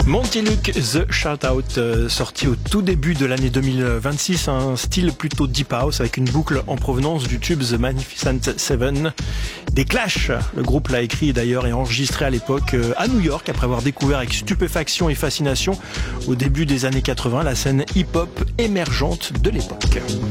Monty Luke, The Shoutout, sorti au tout début de l'année 2026, un style plutôt deep house avec une boucle en provenance du tube The Magnificent Seven. Des Clash, le groupe l'a écrit d'ailleurs et enregistré à l'époque à New York après avoir découvert avec stupéfaction et fascination au début des années 80 la scène hip-hop émergente de l'époque.